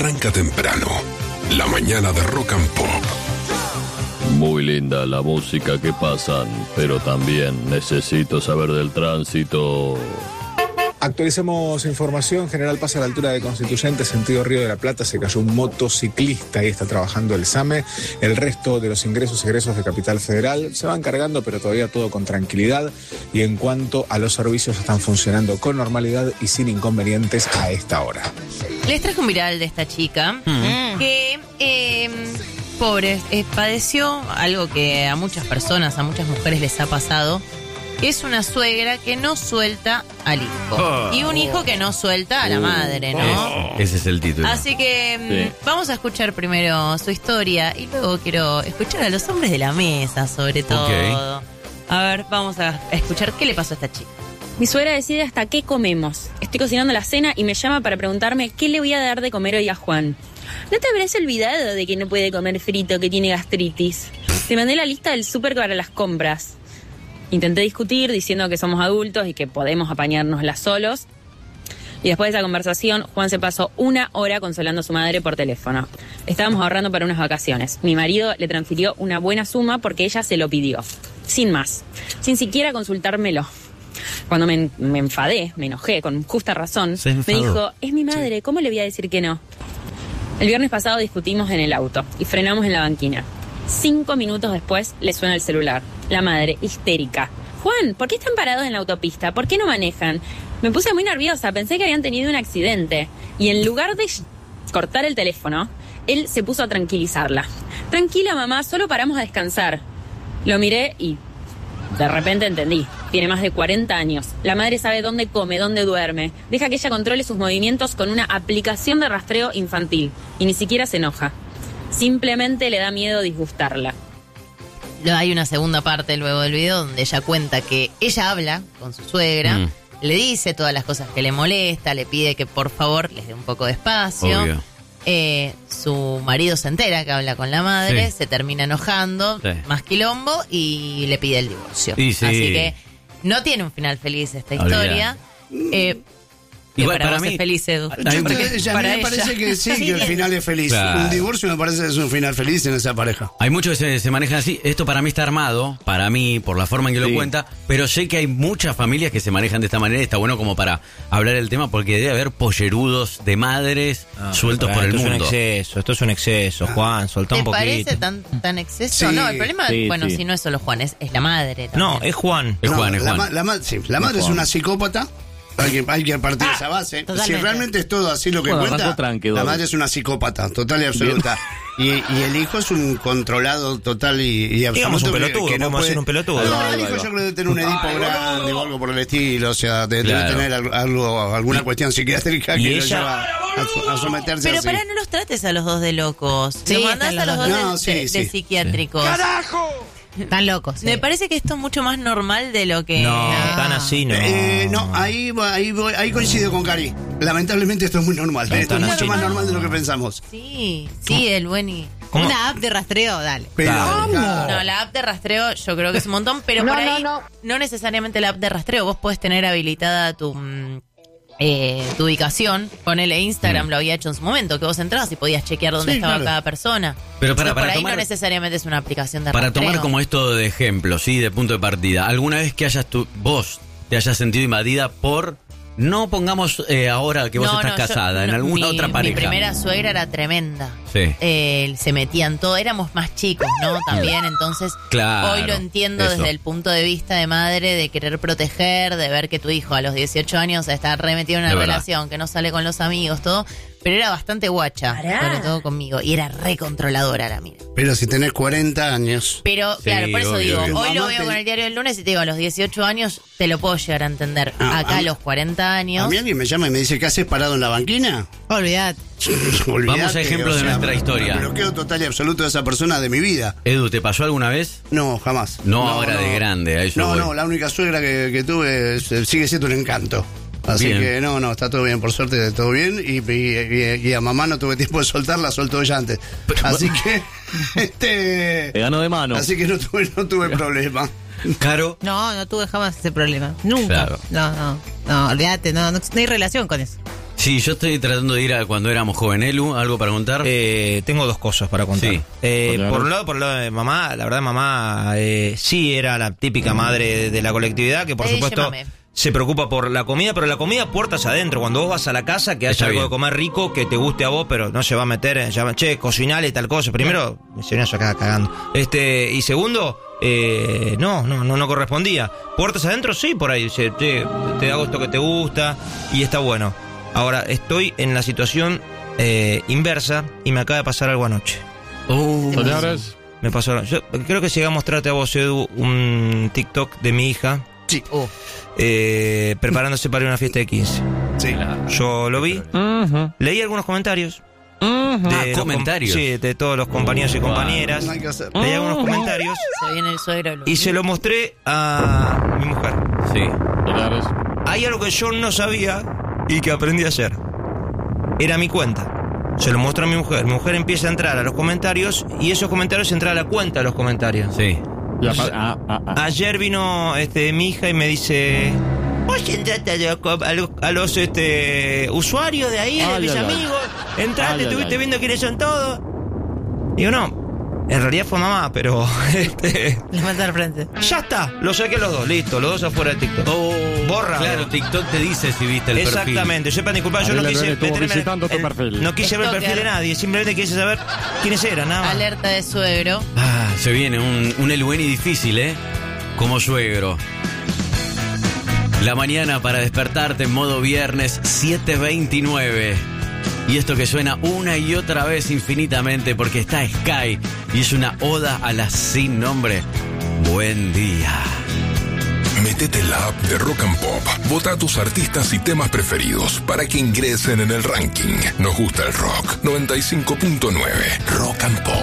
arranca temprano. La mañana de Rock and Pop. Muy linda la música que pasan, pero también necesito saber del tránsito. Actualicemos información. General Paz a la altura de Constituyente, sentido Río de la Plata, se cayó un motociclista y está trabajando el SAME. El resto de los ingresos y egresos de Capital Federal se van cargando, pero todavía todo con tranquilidad. Y en cuanto a los servicios, están funcionando con normalidad y sin inconvenientes a esta hora. Les traje un viral de esta chica que, pobre, padeció algo que a muchas personas, a muchas mujeres les ha pasado. Es una suegra que no suelta al hijo. Y un hijo que no suelta a la madre, ¿no? Ese es el título. Así que vamos a escuchar primero su historia y luego quiero escuchar a los hombres de la mesa, sobre todo. Ok. A ver, vamos a escuchar qué le pasó a esta chica. Mi suegra decide hasta qué comemos. Estoy cocinando la cena y me llama para preguntarme qué le voy a dar de comer hoy a Juan. ¿No te habrás olvidado de que no puede comer frito, que tiene gastritis? Te mandé la lista del súper para las compras. Intenté discutir diciendo que somos adultos y que podemos apañárnoslas solos. Y después de esa conversación, Juan se pasó 1 hora consolando a su madre por teléfono. Estábamos ahorrando para unas vacaciones. Mi marido le transfirió una buena suma porque ella se lo pidió. Sin más. Sin siquiera consultármelo. Cuando me enfadé, me enojé, con justa razón, me dijo, es mi madre, ¿cómo le voy a decir que no? El viernes pasado discutimos en el auto y frenamos en la banquina. 5 minutos después le suena el celular. La madre, histérica. Juan, ¿por qué están parados en la autopista? ¿Por qué no manejan? Me puse muy nerviosa, pensé que habían tenido un accidente. Y en lugar de cortar el teléfono, él se puso a tranquilizarla. Tranquila, mamá, solo paramos a descansar. Lo miré y de repente entendí. Tiene más de 40 años. La madre sabe dónde come, dónde duerme. Deja que ella controle sus movimientos con una aplicación de rastreo infantil. Y ni siquiera se enoja. Simplemente le da miedo disgustarla. Hay una segunda parte luego del video donde ella cuenta que ella habla con su suegra, le dice todas las cosas que le molesta, le pide que por favor les dé un poco de espacio. Obvio. Su marido se entera que habla con la madre, se termina enojando, más quilombo y le pide el divorcio. Sí. Así que no tiene un final feliz esta historia. Igual para para vos mí es feliz, Edu. A mí me parece que sí, que el final es feliz. Claro. Un divorcio me parece que es un final feliz en esa pareja. Hay muchos que se manejan así. Esto para mí está armado, para mí, por la forma en que lo cuenta, pero sé que hay muchas familias que se manejan de esta manera. Está bueno como para hablar del tema, porque debe haber pollerudos de madres sueltos por el mundo. Esto es un exceso, Juan, soltá un poquito. ¿Te parece tan exceso? Sí. No, el problema, si no es solo Juan, es la madre también. No, es Juan. Es Juan. La madre es una psicópata. Hay que partir de esa base. Totalmente. Si realmente es todo así lo que Bueno, cuenta, tranquilo. la madre es una psicópata, total y absoluta. Y el hijo es un controlado total y absoluto. Digamos un pelotudo, que no vamos a decir un pelotudo. No, el hijo yo creo que debe tener un Edipo grande o algo por el estilo, o sea, debe tener alguna cuestión psiquiátrica que lo lleva a someterse Pero así. pará, no los trates a los dos de locos. Sí, Los mandás a los dos de psiquiátricos. Están locos. Me parece que esto es mucho más normal de lo que... No, tan así no. No, ahí coincido con Cari. Lamentablemente esto es muy normal. Esto es mucho más normal de lo que pensamos. Sí, el buen y... ¿Cómo? Una app de rastreo, dale. Pero, No, la app de rastreo yo creo que es un montón, pero por ahí no necesariamente la app de rastreo. Vos podés tener habilitada tu ubicación. Ponele Instagram, lo había hecho en su momento, que vos entrabas y podías chequear dónde estaba cada persona. Pero por ahí tomar, no necesariamente es una aplicación de para rastreo. tomar como esto de ejemplo, sí, de punto de partida, ¿alguna vez que vos te hayas sentido invadida por... No pongamos ahora que vos estás casada, en alguna otra pareja? Mi primera suegra era tremenda. Sí. Se metían todo, éramos más chicos, ¿no? También, entonces Claro, hoy lo entiendo eso. desde el punto de vista de madre, de querer proteger, de ver que tu hijo a los 18 años está remetido en una Es verdad. relación, que no sale con los amigos, todo. Pero era bastante guacha, sobre todo conmigo. Y era recontroladora la mía. pero si tenés 40 años. Pero, claro, por eso obvio, digo, obvio. hoy lo Mamá veo te- con el diario del lunes y te digo, a los 18 años te lo puedo llegar a entender. Acá a los 40 años... A mí alguien me llama y me dice, ¿qué haces parado en la banquina? Olvidate. Olvidate, Vamos a ejemplos de nuestra historia. Bloqueo total y absoluto de esa persona de mi vida. Edu, ¿te pasó alguna vez? No, jamás. No, ahora de grande, a eso No, voy. la única suegra que tuve sigue siendo un encanto. Así Bien. que está todo bien, por suerte todo bien. Y a mamá no tuve tiempo de soltarla, soltó ella antes. Así que, Te ganó de mano. así que no tuve problema. Caro, No tuve jamás ese problema. Nunca. Claro. No, olvídate, no hay relación con eso. Sí, yo estoy tratando de ir a cuando éramos joven. Elu, ¿algo para contar? Tengo dos cosas para contar. Sí. Por un lado de mamá, la verdad mamá sí era la típica madre de la colectividad, que por supuesto llévame. se preocupa por la comida, pero la comida puertas adentro. Cuando vos vas a la casa, que haya Está algo bien. de comer rico, que te guste a vos, pero no se va a meter, che, cocinale tal cosa. Primero, me hicieron eso acá cagando. Y segundo, no correspondía. Puertas adentro, sí, por ahí, dice, che, te hago esto que te gusta y está bueno. Ahora, estoy en la situación inversa y me acaba de pasar algo anoche. Señores, Me pasó. Yo creo que llegué a mostrarte a vos, Edu, un TikTok de mi hija. Sí. Preparándose para ir a una fiesta de 15. Sí. Yo lo vi, leí algunos comentarios. Comentarios. Sí, de todos los compañeros y compañeras. No hay que hacer. Leí algunos comentarios Se viene el suegro. y se lo mostré a mi mujer. Sí. señores. Hay algo que yo no sabía y que aprendí a hacer. Era mi cuenta. Se lo muestro a mi mujer. Mi mujer empieza a entrar a los comentarios y esos comentarios entran a la cuenta de los comentarios. Sí. Ayer vino mi hija y me dice: vos entraste a los usuarios de ahí, de mis amigos. Entraste, estuviste viendo quiénes son todos. Digo, no, en realidad fue mamá, pero Le mata al frente. ya está, lo saqué los dos, listo, los dos afuera de TikTok. Borra. Claro, TikTok te dice si viste el perfil. Exactamente, sepan disculpar, yo no quise visitando tu perfil. no quise ver el perfil de TikToker. nadie, simplemente quise saber quiénes eran, nada más. Alerta de suegro. Se viene un Elueni difícil, como suegro. La mañana para despertarte en modo viernes 7:29. Y esto que suena una y otra vez infinitamente porque está Sky y es una oda a las sin nombre. Buen día. Métete en la app de Rock and Pop. Vota a tus artistas y temas preferidos para que ingresen en el ranking. Nos gusta el rock. 95.9 Rock and Pop.